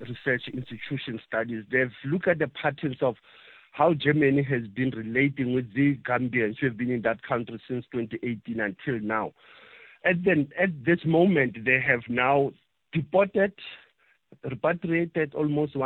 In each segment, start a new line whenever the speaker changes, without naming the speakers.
Research Institution studies. They've looked at the patterns of how Germany has been relating with the Gambians who have been in that country since 2018 until now. At this moment, they have now repatriated almost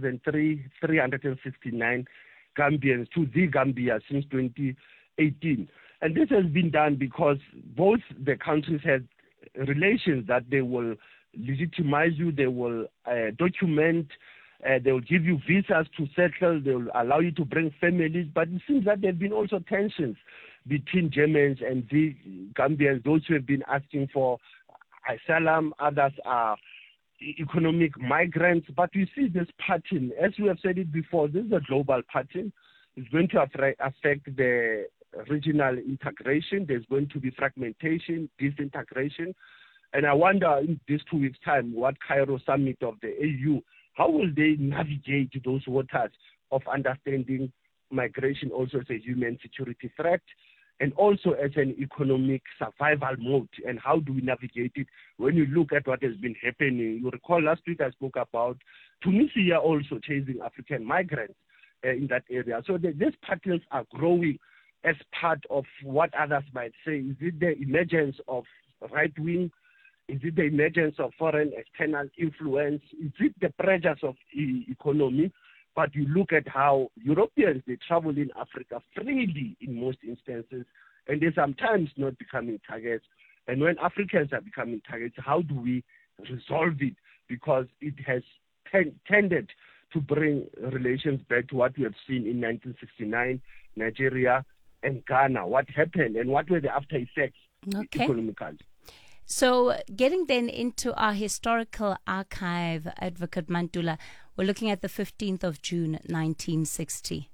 1,369 Gambians to the Gambia since 2018. And this has been done because both the countries had relations that they will legitimize you, they will document, they will give you visas to settle, they will allow you to bring families. But it seems that there have been also tensions between Germans and the Gambians, those who have been asking for asylum, others are economic migrants. But we see this pattern, as we have said it before, this is a global pattern. It's going to affect the regional integration. There's going to be fragmentation, disintegration. And I wonder in these 2 weeks' time, what Cairo summit of the AU, how will they navigate those waters of understanding migration also as a human security threat and also as an economic survival mode? And how do we navigate it when you look at what has been happening? You recall last week I spoke about Tunisia also chasing African migrants in that area. So these patterns are growing as part of what others might say. Is it the emergence of right-wing? Is it the emergence of foreign external influence? Is it the pressures of economy? But you look at how Europeans, they travel in Africa freely in most instances, and they're sometimes not becoming targets. And when Africans are becoming targets, how do we resolve it? Because it has tended to bring relations back to what we have seen in 1969, Nigeria and Ghana. What happened and what were the after effects economically?
So getting then into our historical archive, Advocate Mantula, we're looking at the 15th of June, 1960.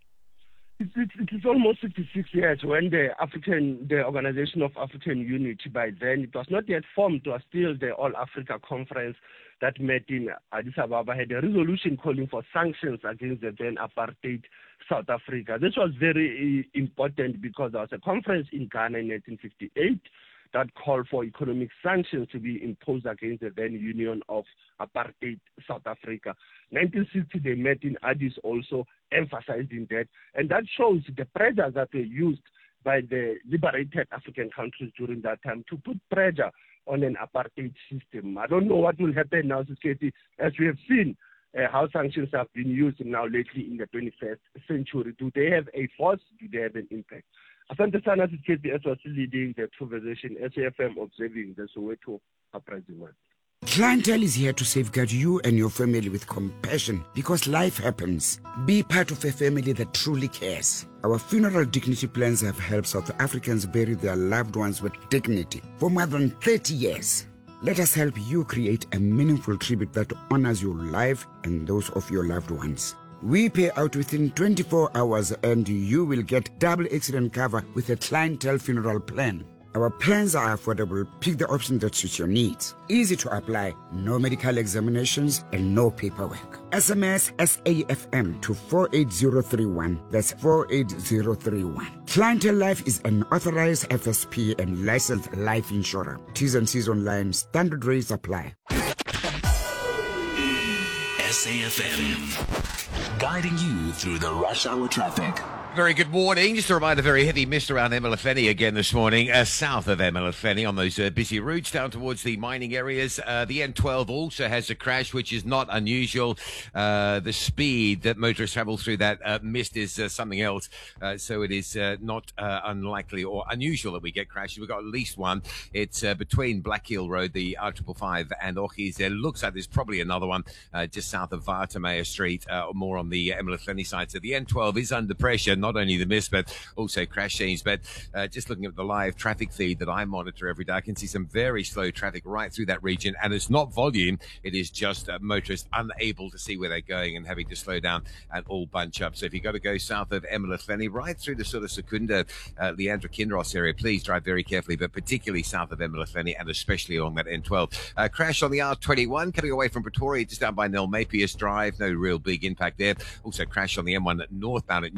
It is almost 66 years when the Organization of African Unity, by then, it was not yet formed, it was still the All Africa Conference that met in Addis Ababa, had a resolution calling for sanctions against the then apartheid South Africa. This was very important because there was a conference in Ghana in 1958 that called for economic sanctions to be imposed against the then Union of Apartheid South Africa. 1960, they met in Addis also, emphasizing that. And that shows the pressures that were used by the liberated African countries during that time to put pressure on an apartheid system. I don't know what will happen now, Sisketi, as we have seen how sanctions have been used now lately in the 21st century. Do they have a force? Do they have an impact? Asante sana Sisketi, as was leading the conversation, SAFM observing the Soweto uprising one.
Clientele is here to safeguard you and your family with compassion because life happens. Be part of a family that truly cares. Our funeral dignity plans have helped South Africans bury their loved ones with dignity for more than 30 years. Let us help you create a meaningful tribute that honors your life and those of your loved ones. We pay out within 24 hours and you will get double accident cover with a clientele funeral plan. Our plans are affordable. Pick the option that suits your needs. Easy to apply, no medical examinations and no paperwork. SMS SAFM to 48031. That's 48031. Clientele Life is an authorized FSP and licensed life insurer. T's and C's online. Standard rates apply.
SAFM, guiding you through the rush hour traffic.
Very good morning. Just a reminder, very heavy mist around Emelefeni again this morning, south of Emelefeni on those busy routes down towards the mining areas. The N12 also has a crash, which is not unusual. The speed that motorists travel through that mist is something else. So it is not unlikely or unusual that we get crashes. We've got at least one. It's between Black Hill Road, the R555 and Ochis. It looks like there's probably another one just south of Vartamaya Street, more on the Emelefeni side. So the N12 is under pressure, not only the mist, but also crash scenes. But just looking at the live traffic feed that I monitor every day, I can see some very slow traffic right through that region. And it's not volume, it is just motorists unable to see where they're going and having to slow down and all bunch up. So if you've got to go south of Emelefeni, right through the sort of Secunda, Leandra Kinross area, please drive very carefully, but particularly south of Emelefeni and especially along that N12. Crash on the R21 coming away from Pretoria, just down by Nelmapius Drive. No real big impact there. Also crash on the M1 northbound at New Road.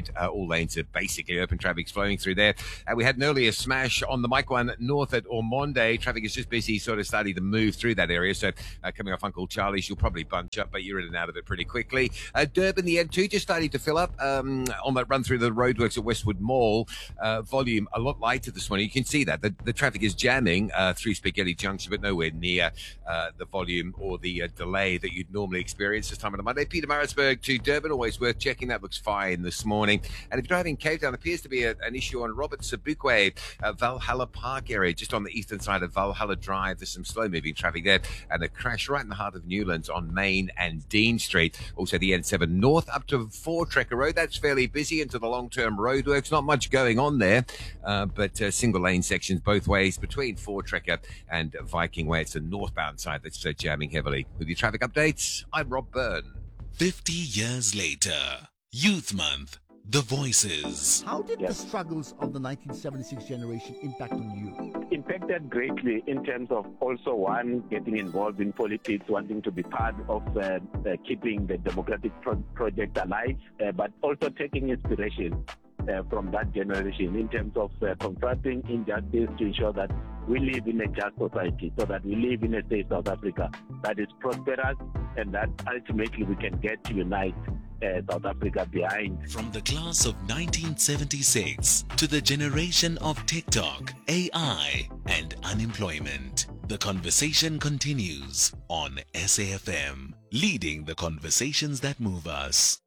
but all lanes are basically open. Traffic's flowing through there. We had an earlier smash on the Mike 1 north at Ormonde. Traffic is just busy, sort of starting to move through that area. So coming off Uncle Charlie's, you'll probably bunch up, but you're in and out of it pretty quickly. Durban, the N2 just starting to fill up on that run through the roadworks at Westwood Mall. Volume a lot lighter this morning. You can see that. The traffic is jamming through Spaghetti Junction, but nowhere near the volume or the delay that you'd normally experience this time on a Monday. Pietermaritzburg to Durban, always worth checking. That looks fine this morning. And if you're driving Cape Town, appears to be an issue on Robert Sobukwe, Valhalla Park area, just on the eastern side of Valhalla Drive. There's some slow-moving traffic there, and a crash right in the heart of Newlands on Main and Dean Street. Also the N7 north up to Four Trekker Road. That's fairly busy into the long-term roadworks. Not much going on there, but single-lane sections both ways between Four Trekker and Viking Way. It's the northbound side that's jamming heavily. With your traffic updates, I'm Rob Byrne.
50 years later, Youth Month, The Voices.
How did the struggles of the 1976 generation impact on you?
Impacted greatly in terms of also one, getting involved in politics, wanting to be part of keeping the democratic project alive, but also taking inspiration from that generation in terms of confronting injustice to ensure that we live in a just society, so that we live in a safe South Africa that is prosperous and that ultimately we can get to unite South Africa behind.
From the class of 1976 to the generation of TikTok, AI, and unemployment, the conversation continues on SAFM, leading the conversations that move us.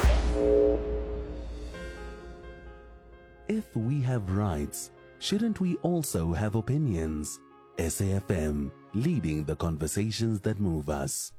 If we have rights, shouldn't we also have opinions? SAFM, leading the conversations that move us.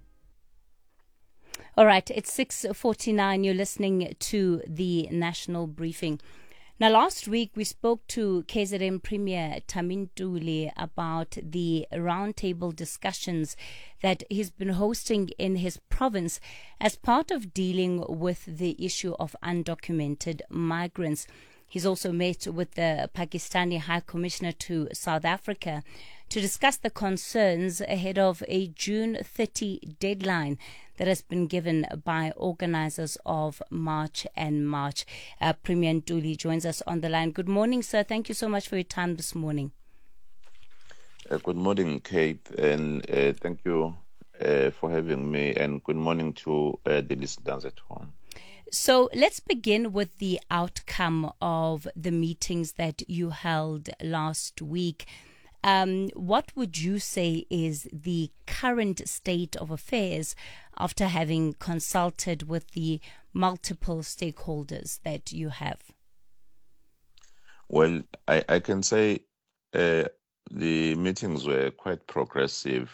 All right, it's 6:49. You're listening to the National Briefing. Now, last week we spoke to KZN Premier Thami Ntuli about the roundtable discussions that he's been hosting in his province as part of dealing with the issue of undocumented migrants. He's also met with the Pakistani High Commissioner to South Africa to discuss the concerns ahead of a June 30 deadline that has been given by organizers of March and March. Premier Ntuli joins us on the line. Good morning, sir. Thank you so much for your time this morning.
Good morning, Kate, and thank you for having me, and good morning to the listeners at home.
So let's begin with the outcome of the meetings that you held last week. What would you say is the current state of affairs after having consulted with the multiple stakeholders that you have?
Well, I can say the meetings were quite progressive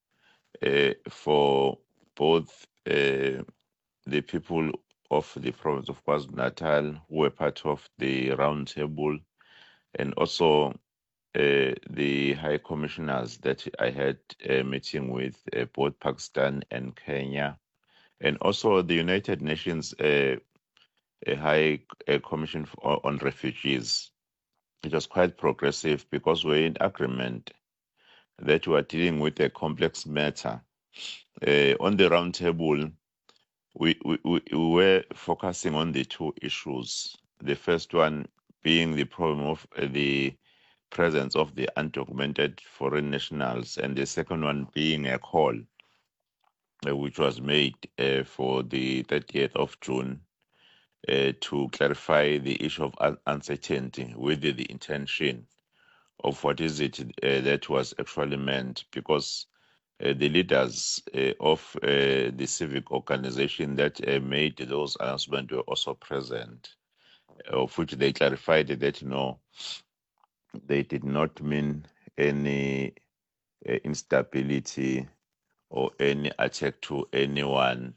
for both the people of the province of KwaZulu-Natal who were part of the roundtable, and also the high commissioners that I had a meeting with, both Pakistan and Kenya, and also the United Nations High Commission on Refugees. It was quite progressive because we're in agreement that we are dealing with a complex matter. On the roundtable, we were focusing on the two issues. The first one being the problem of the presence of the undocumented foreign nationals, and the second one being a call which was made for the 30th of June to clarify the issue of uncertainty with the intention of what is it that was actually meant, because the leaders of the civic organization that made those announcements were also present, of which they clarified that, they did not mean any instability or any attack to anyone,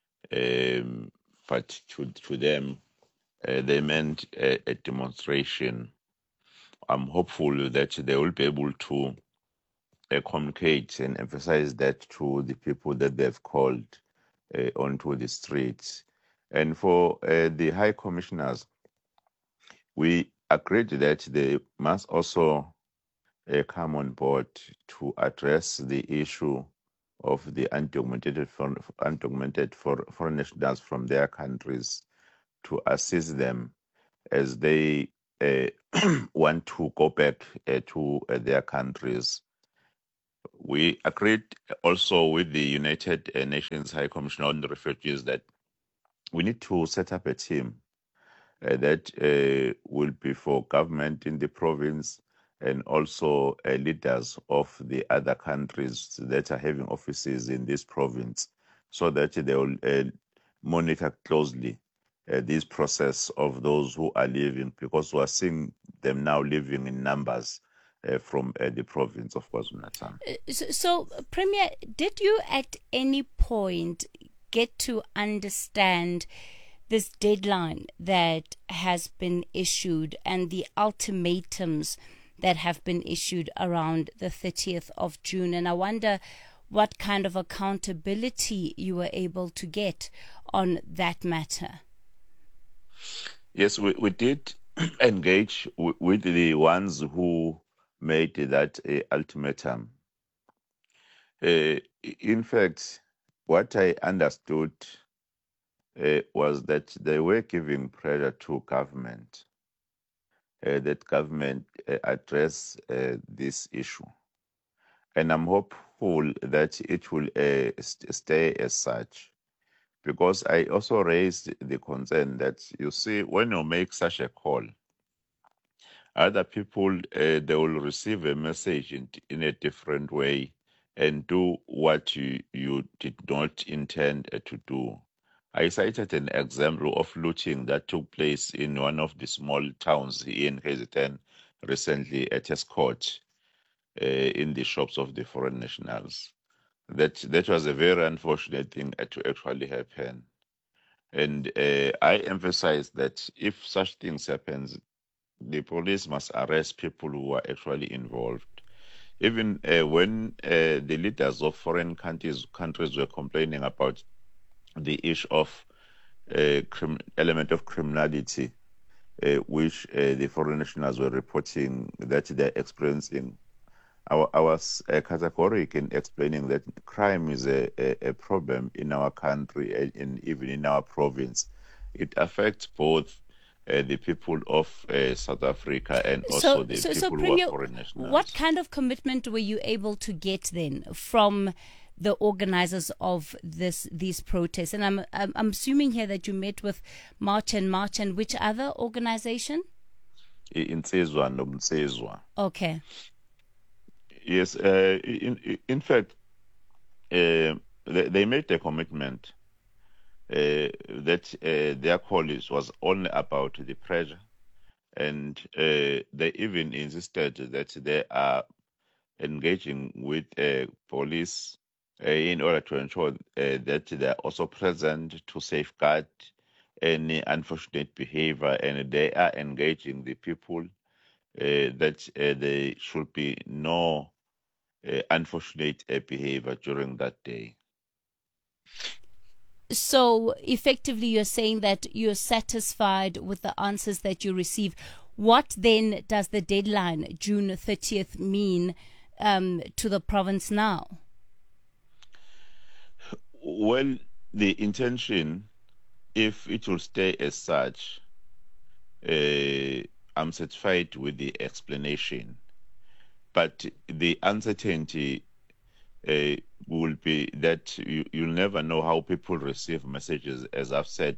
but to them, they meant a demonstration. I'm hopeful that they will be able to communicate and emphasize that to the people that they've called onto the streets. And for the high commissioners, we agreed that they must also come on board to address the issue of the undocumented foreign nationals from their countries, to assist them as they want to go back to their countries. We agreed also with the United Nations High Commissioner on Refugees that we need to set up a team that will be for government in the province and also leaders of the other countries that are having offices in this province, so that they will monitor closely this process of those who are leaving, because we are seeing them now living in numbers from the province of KwaZulu-Natal.
So, Premier, did you at any point get to understand this deadline that has been issued and the ultimatums that have been issued around the 30th of June? And I wonder what kind of accountability you were able to get on that matter.
Yes, we did engage with the ones who made that ultimatum. In fact, what I understood was that they were giving pressure to government, that government address this issue. And I'm hopeful that it will stay as such, because I also raised the concern that, you see, when you make such a call, other people, they will receive a message in a different way and do what you did not intend to do. I cited an example of looting that took place in one of the small towns here in KZN recently at Escort, in the shops of the foreign nationals. That was a very unfortunate thing to actually happen. And I emphasize that if such things happen, the police must arrest people who are actually involved. Even when the leaders of foreign countries were complaining about the issue of element of criminality, which the foreign nationals were reporting that they're experiencing, I was categorical in explaining that crime is a problem in our country and even in our province. It affects both the people of South Africa and also the people who are foreign nationals.
What kind of commitment were you able to get then from the organizers of these protests? And I'm assuming here that you met with March and which other organization?
Insezwa Nomsezwa.
Okay.
Yes, in fact, they made a commitment that their call was only about the pressure, and they even insisted that they are engaging with police in order to ensure that they are also present to safeguard any unfortunate behavior, and they are engaging the people that there should be no unfortunate behavior during that day.
So effectively you're saying that you're satisfied with the answers that you receive. What then does the deadline, June 30th, mean to the province now?
Well, the intention, if it will stay as such, I'm satisfied with the explanation. But the uncertainty will be that you'll never know how people receive messages, as I've said.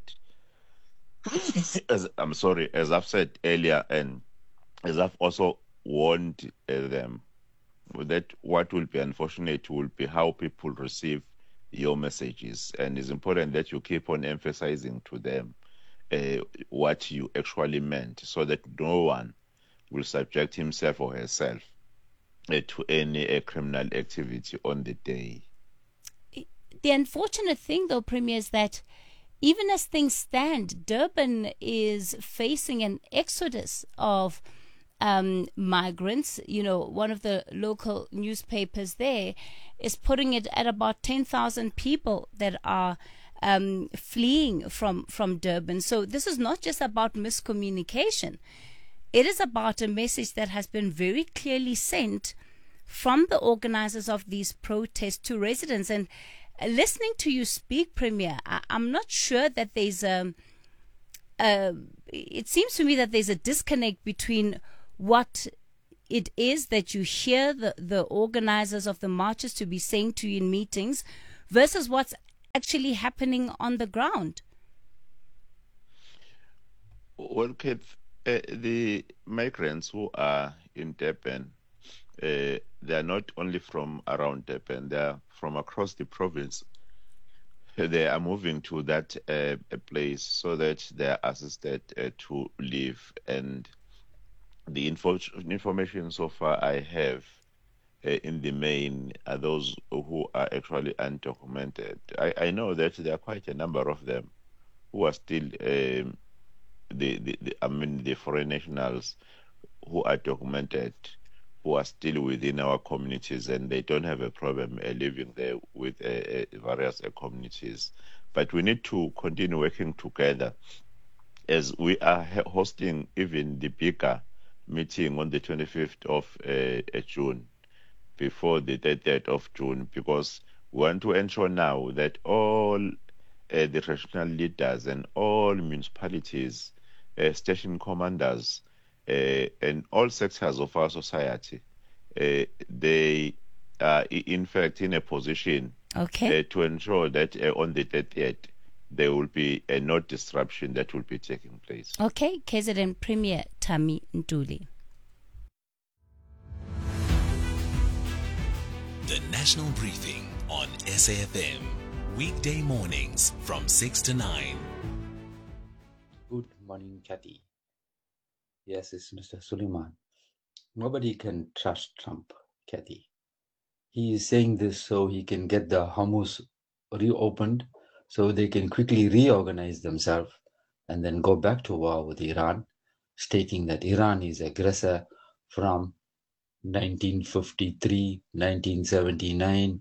As I've said earlier, and as I've also warned them, that what will be unfortunate will be how people receive your messages. And it's important that you keep on emphasizing to them what you actually meant, so that no one will subject himself or herself to any criminal activity on the day.
The unfortunate thing, though, Premier, is that even as things stand, Durban is facing an exodus of migrants. You know, one of the local newspapers there is putting it at about 10,000 people that are fleeing from Durban. So this is not just about miscommunication. It is about a message that has been very clearly sent from the organizers of these protests to residents. And listening to you speak, Premier, I'm not sure that there's a it seems to me that there's a disconnect between what it is that you hear the organizers of the marches to be saying to you in meetings versus what's actually happening on the ground.
Well, Kate, the migrants who are in Durban, they are not only from around Durban, they are from across the province. They are moving to that place so that they are assisted to live. And the information so far I have in the main are those who are actually undocumented. I know that there are quite a number of them who are still the foreign nationals who are documented, who are still within our communities, and they don't have a problem living there with various communities. But we need to continue working together, as we are hosting even the bigger meeting on the 25th of June, before the 30th of June, because we want to ensure now that all the regional leaders and all municipalities, station commanders, and all sectors of our society, they are in fact in a position to ensure that on the 30th there will be no disruption that will be taking place.
Okay, KZN Premier Thami Ntuli.
The National Briefing on SAFM, weekday mornings from 6 to 9.
Good morning, Kathy. Yes, it's Mr. Suleiman. Nobody can trust Trump, Kathy. He is saying this so he can get the Hormuz reopened, so they can quickly reorganize themselves and then go back to war with Iran, stating that Iran is aggressor from 1953, 1979,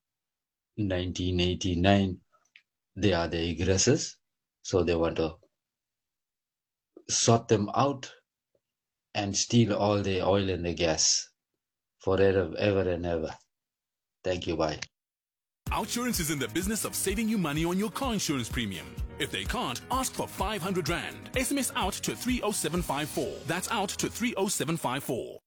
1989. They are the aggressors, so they want to sort them out and steal all the oil and the gas forever, ever and ever. Thank you, bye.
Outsurance is in the business of saving you money on your car insurance premium. If they can't, ask for 500 Rand. SMS out to 30754. That's out to 30754.